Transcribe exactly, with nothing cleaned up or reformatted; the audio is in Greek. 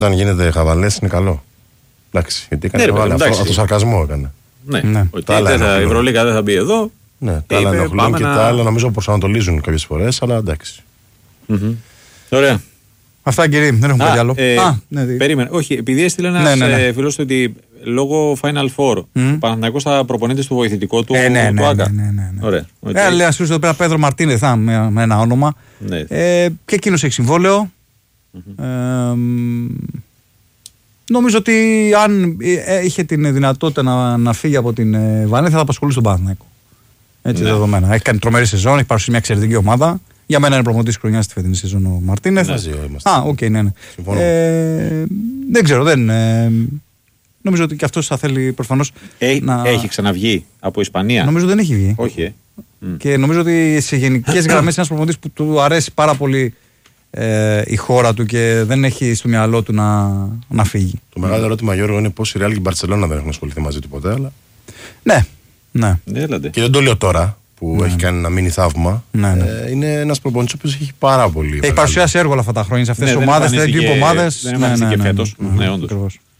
όταν γίνεται χαβαλές είναι καλό. Εντάξει, γιατί έκανε ναι, χαβαλέ, αυτό, αυτό το σαρκασμό έκανε. Ναι, ναι. Okay, δεν θα, η Ευρωλίγα δεν θα μπει εδώ. Ναι, τα άλλα ενοχλούν και να... τα άλλα νομίζω προσανατολίζουν κάποιες φορές, αλλά εντάξει. Mm-hmm. Ωραία. Αυτά κύριε, δεν έχουμε κάτι άλλο. Ε, Α, ναι, περίμενε. Όχι, επειδή έστειλε ένας ναι, ναι, ναι. φίλος ότι λόγω Final Four mm. ο Παναθηναϊκός θα προπονείται στο βοηθητικό του, ε, ναι, του ναι, Άγκα. Ναι, ναι, ναι, ναι. Ωραία. Okay. Ε, λέει ας εδώ πέρα Πέδρο Μαρτίνεθ, θα, με, με ένα όνομα. Ναι. Ε, και εκείνος έχει συμβόλαιο. Mm-hmm. Ε, νομίζω ότι αν είχε την δυνατότητα να, να φύγει από την Βανέθια θα απασχολεί στον Παναθηναϊκό. Έτσι ναι. δεδομένα. Έχει κάνει τρομερή σεζόν, έχει παρουσιάσει μια εξαιρετική ομάδα. Για μένα είναι προπονητής χρονιάς στη φετινή σεζόν ο Μαρτίνεθ. Ναι, Α, οκ, okay, ναι, ναι. Ε, δεν ξέρω, δεν. Ε, νομίζω ότι και αυτός θα θέλει προφανώς. Ε, να... Έχει ξαναβγεί από Ισπανία. Νομίζω δεν έχει βγει. Όχι. Ε. Και νομίζω ότι σε γενικές γραμμές είναι ένας προπονητής που του αρέσει πάρα πολύ ε, η χώρα του και δεν έχει στο μυαλό του να, να φύγει. Το μεγάλο ερώτημα, Γιώργο, είναι πώς η Real και η Μπαρτσελόνα δεν έχουν ασχοληθεί μαζί του ποτέ. Αλλά... Ναι, ναι. Και δεν το λέω τώρα που ναι. έχει κάνει ένα μίνι θαύμα. Ναι, ναι. Ε, είναι ένας προπονητής που έχει πάρα πολύ. Έχει παρουσιάσει έργο όλα αυτά τα χρόνια σε αυτές τις ομάδες, δεν είναι ομάδες. Δεν εμφανίστηκε φέτος. Ναι, όντως.